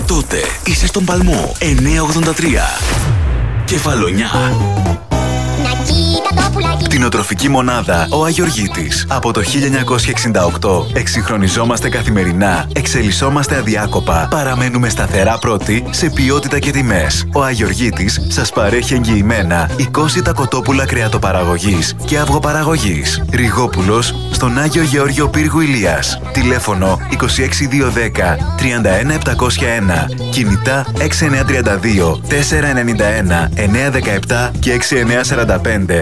Τότε είσαι στον παλμό. 983. Κεφαλονιά. Κτηνοτροφική μονάδα Ο Αγιοργίτης. Από το 1968 εξυγχρονιζόμαστε καθημερινά, εξελισσόμαστε αδιάκοπα, παραμένουμε σταθερά πρώτοι σε ποιότητα και τιμές. Ο Αγιοργίτης σας παρέχει εγγυημένα εικόσιτα κοτόπουλα κρεατοπαραγωγής και αυγοπαραγωγής. Ριγόπουλος στον Άγιο Γεώργιο Πύργου Ηλίας. Τηλέφωνο 26210 31701. Κινητά 6932 491 917 και 6945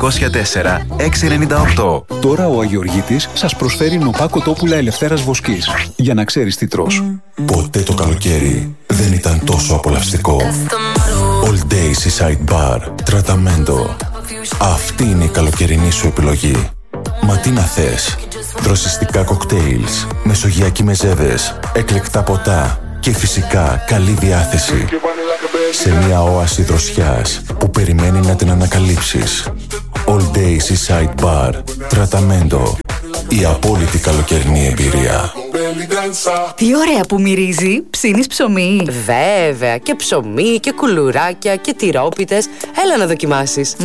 204 698. Τώρα ο Αγιοργίτης σας προσφέρει νοπά κοτόπουλα ελευθέρας βοσκής. Για να ξέρεις τι τρως. Ποτέ το καλοκαίρι δεν ήταν τόσο απολαυστικό. All Day Seaside Bar. Τραταμέντο. Αυτή είναι η καλοκαιρινή σου επιλογή. Μα τι να θες? Δροσιστικά κοκτέιλς, μεσογειακοί μεζέδες, εκλεκτά ποτά και φυσικά καλή διάθεση. Σε μια όαση δροσιάς που περιμένει να την ανακαλύψεις. All Day Seaside Bar. Τραταμέντο. Η απόλυτη καλοκαιρινή εμπειρία. Τι ωραία που μυρίζει. Ψήνεις ψωμί? Βέβαια, και ψωμί και κουλουράκια και τυρόπιτες. Έλα να δοκιμάσεις.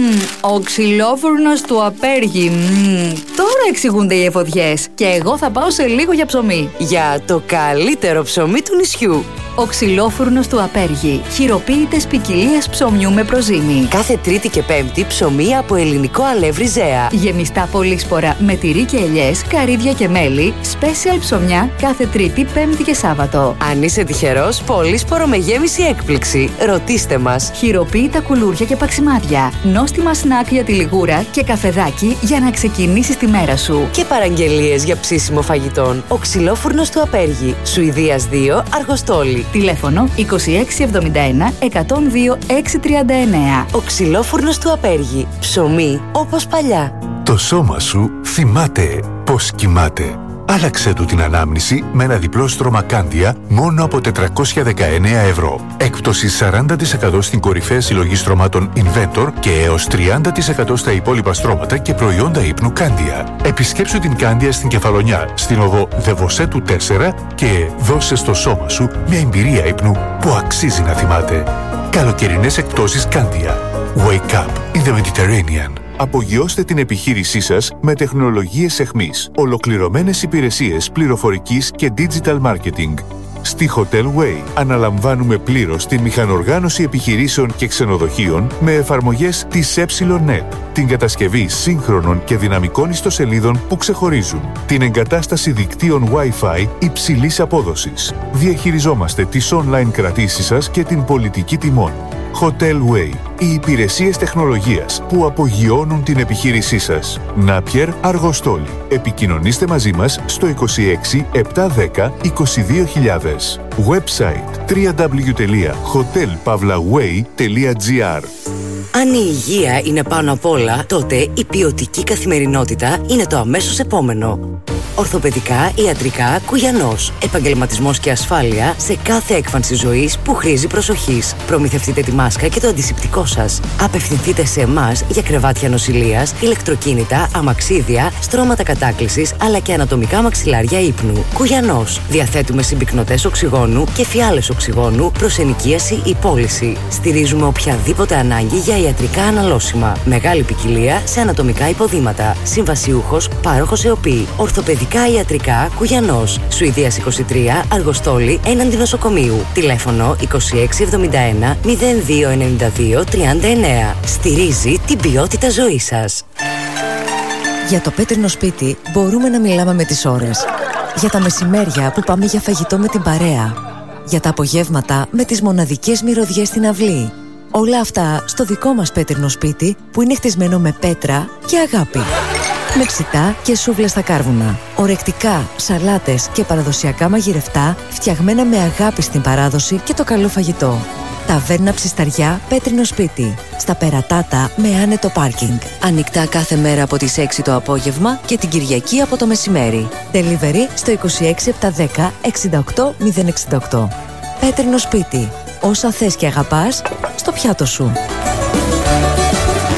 Ο ξυλόφουρνος του Απέργη. Τώρα εξηγούνται οι εφοδιές. Και εγώ θα πάω σε λίγο για ψωμί. Για το καλύτερο ψωμί του νησιού. Ο ξυλόφουρνος του Απέργη. Χειροποίητες ποικιλίας ψωμιού με προζύμι. Κάθε Τρίτη και Πέμπτη ψωμί από ελληνικό αλεύρι Ζέα. Γεμιστά πολύσπορα με τυρί και ελιές, καρύδια και μέλι. Special ψωμιά κάθε Τρίτη, Πέμπτη και Σάββατο. Αν είσαι τυχερός, πολύσπορο με γέμιση έκπληξη. Ρωτήστε μας. Χειροποίητα κουλούρια και παξιμάδια. Νόστιμα σνακ για τη λιγούρα και καφεδάκι για να ξεκινήσεις τη μέρα σου. Και παραγγελίες για ψήσιμο φαγητών. Ο ξυλόφουρνος του Απέργη. Σουηδίας 2, Αργοστόλη. Τηλέφωνο 2671 102 639. Ο ξυλόφουρνος του Απέργη. Ψωμί όπως παλιά. Το σώμα σου θυμάται πώς κοιμάται. Άλλαξε του την ανάμνηση με ένα διπλό στρώμα Κάντια μόνο από 419 ευρώ. Έκπτωση 40% στην κορυφαία συλλογή στρωμάτων Inventor και έως 30% στα υπόλοιπα στρώματα και προϊόντα ύπνου Κάντια. Επισκέψου την Κάντια στην Κεφαλονιά, στην οδό Δεβοσέτου 4 και δώσε στο σώμα σου μια εμπειρία ύπνου που αξίζει να θυμάται. Καλοκαιρινές εκπτώσεις Κάντια. Wake up in the Mediterranean. Απογειώστε την επιχείρησή σας με τεχνολογίες εχμής, ολοκληρωμένες υπηρεσίες πληροφορικής και digital marketing. Στη Hotel Way αναλαμβάνουμε πλήρως την μηχανοργάνωση επιχειρήσεων και ξενοδοχείων με εφαρμογές της ΕΝΕΤ, την κατασκευή σύγχρονων και δυναμικών ιστοσελίδων που ξεχωρίζουν, την εγκατάσταση δικτύων Wi-Fi υψηλής απόδοσης. Διαχειριζόμαστε τις online κρατήσεις σας και την πολιτική τιμών. Hotel Way. Οι υπηρεσίες τεχνολογίας που απογειώνουν την επιχείρησή σας. Νάπιερ Αργοστόλη. Επικοινωνήστε μαζί μας στο 26 710 22000. Website www.hotelpavlaway.gr. Αν η υγεία είναι πάνω απ' όλα, τότε η ποιοτική καθημερινότητα είναι το αμέσως επόμενο. Ορθοπαιδικά, ιατρικά, Κουγιανός. Επαγγελματισμός και ασφάλεια σε κάθε έκφανση ζωής που χρήζει προσοχής. Προμηθευτείτε τη μάσκα και το αντισηπτικό σας. Απευθυνθείτε σε εμάς για κρεβάτια νοσηλείας, ηλεκτροκίνητα, αμαξίδια, στρώματα κατάκλησης αλλά και ανατομικά μαξιλάρια ύπνου. Κουγιανός. Διαθέτουμε συμπυκνωτές οξυγόνου και φιάλες οξυγόνου προς ενοικίαση ή πώληση. Στηρίζουμε οποιαδήποτε ανάγκη για ιατρικά αναλώσιμα. Μεγάλη ποικιλία σε ανατομικά υποδήματα. Συμβασιούχος, πάροχος ΕΟΠΗ. Ορθοπαιδικά ιατρικά Κουγιανός. Σουηδίας 23, Αργοστόλη, έναντι νοσοκομείου. Τηλέφωνο 2671 0292 39. Στηρίζει την ποιότητα ζωής σας. Για το πέτρινο σπίτι μπορούμε να μιλάμε με τις ώρες. Για τα μεσημέρια που πάμε για φαγητό με την παρέα. Για τα απογεύματα με τις μοναδικές μυρωδιές στην αυλή. Όλα αυτά στο δικό μας πέτρινο σπίτι που είναι χτισμένο με πέτρα και αγάπη. Με ψητά και σούβλες στα κάρβουνα. Ορεκτικά, σαλάτες και παραδοσιακά μαγειρευτά φτιαγμένα με αγάπη στην παράδοση και το καλό φαγητό. Ταβέρνα Ψισταριά, πέτρινο σπίτι. Στα Περατάτα με άνετο πάρκινγκ. Ανοιχτά κάθε μέρα από τις 6 το απόγευμα και την Κυριακή από το μεσημέρι. Delivery στο 26710 68068. Πέτρινο σπίτι. Όσα θες και αγαπάς, στο πιάτο σου.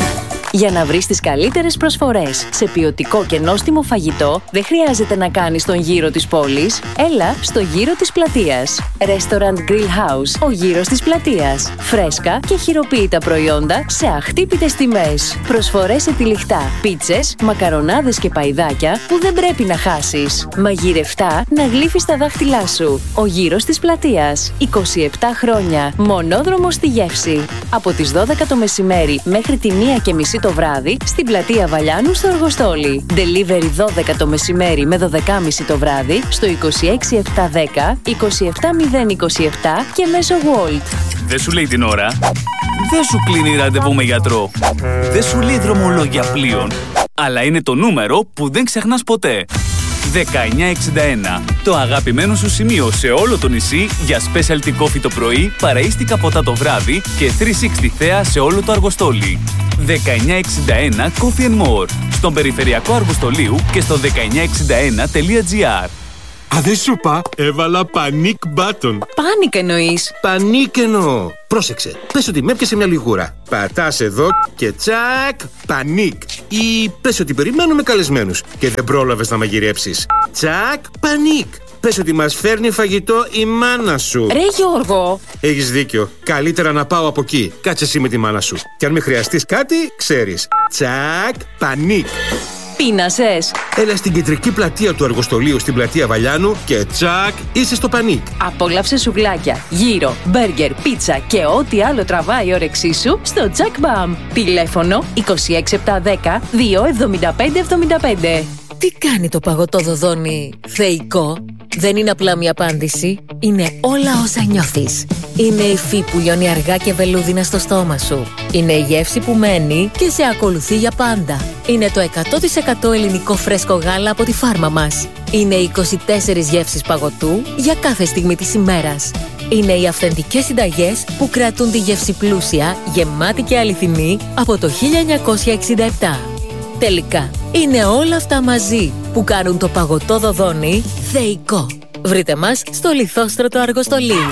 Για να βρεις τις καλύτερες προσφορές σε ποιοτικό και νόστιμο φαγητό, δεν χρειάζεται να κάνεις τον γύρο της πόλης. Έλα στο γύρο της πλατείας. Restaurant Grill House, ο γύρος της πλατείας. Φρέσκα και χειροποίητα προϊόντα σε αχτύπητες τιμές. Προσφορές σε τυλιχτά, πίτσες, μακαρονάδες και παϊδάκια που δεν πρέπει να χάσεις. Μαγειρευτά να γλύφεις τα δάχτυλά σου. Ο γύρος της πλατείας. 27 χρόνια. Μονόδρομο στη Γεύση. Από τις 12 το μεσημέρι μέχρι τη 1:30 το βράδυ στην πλατεία Βαλιάνου στο Αργοστόλι. Delivery 12 το μεσημέρι με 12:30 το βράδυ στο 26710 27027 και μέσω Wolt. Δεν σου λέει την ώρα. Δεν σου κλείνει ραντεβού με γιατρό. Δεν σου λέει δρομολόγια πλοίων. Αλλά είναι το νούμερο που δεν ξεχνάς ποτέ. 1961. Το αγαπημένο σου σημείο σε όλο το νησί για specialty coffee το πρωί, παραΐστικα ποτά το βράδυ και 360 θέα σε όλο το Αργοστόλι. 1961 Coffee and More. Στον περιφερειακό Αργοστολίου και στο 1961.gr. Α, δεν σου είπα, έβαλα panic button. Πάνικ εννοείς? Πανίκ εννοώ. Πρόσεξε, πες ότι με έπιασε μια λιγούρα. Πατάς εδώ και τσακ, πανίκ. Ή πες ότι περιμένουμε καλεσμένους και δεν πρόλαβες να μαγειρέψεις. Τσακ, πανίκ. Πες ότι μας φέρνει φαγητό η μάνα σου. Ρε Γιώργο! Έχεις δίκιο. Καλύτερα να πάω από εκεί. Κάτσε εσύ με τη μάνα σου. Και αν με χρειαστείς κάτι, ξέρεις. Τσακ, πανίκ. Πείνασες? Έλα στην κεντρική πλατεία του Αργοστολίου στην πλατεία Βαλιάνου και τσακ, είσαι στο πανίκ. Απόλαυσε σουβλάκια, γύρο, μπέργκερ, πίτσα και ό,τι άλλο τραβάει η όρεξή σου στο Jack Bam. Τηλέφωνο 26710 27575. Τι κάνει το παγωτό δοδόνι θεϊκό? Δεν είναι απλά μια απάντηση. Είναι όλα όσα νιώθεις. Είναι η υφή που λιώνει αργά και βελούδινα στο στόμα σου. Είναι η γεύση που μένει και σε ακολουθεί για πάντα. Είναι το 100% ελληνικό φρέσκο γάλα από τη φάρμα μας. Είναι οι 24 γεύσεις παγωτού για κάθε στιγμή της ημέρας. Είναι οι αυθεντικές συνταγές που κρατούν τη γεύση πλούσια, γεμάτη και αληθινή από το 1967. Τελικά, είναι όλα αυτά μαζί που κάνουν το παγωτό δοδόνι θεϊκό. Βρείτε μας στο Λιθόστρωτο Αργοστολίου.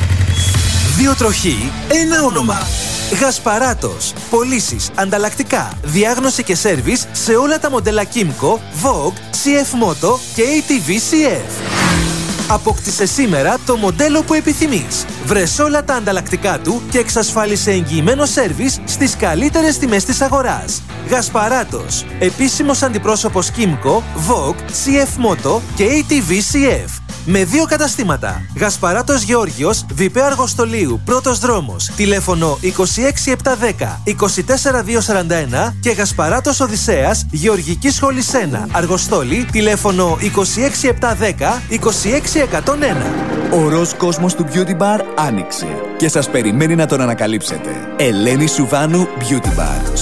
Δύο τροχοί, ένα όνομα. Γασπαράτος. Πωλήσεις, ανταλλακτικά, διάγνωση και σέρβις σε όλα τα μοντέλα Kymco, Vogue, CF Moto και ATV CF. Απόκτησε σήμερα το μοντέλο που επιθυμείς. Βρες όλα τα ανταλλακτικά του και εξασφάλισε εγγυημένο σέρβις στις καλύτερες τιμές της αγοράς. Γασπαράτος. Επίσημος αντιπρόσωπος Kymco, Vogue, CF Moto και ATV CF. Με 2 καταστήματα. Γασπαράτος Γεώργιος, Βιπέ Αργοστολίου, πρώτος δρόμος. Τηλέφωνο 26710 24241 και Γασπαράτος Οδυσσέας, Γεωργική Σχολή 1, Αργοστόλη, τηλέφωνο 26710 26101. Ο ροζ κόσμος του Beauty Bar άνοιξε και σας περιμένει να τον ανακαλύψετε. Ελένη Σουβάνου Beauty Bar.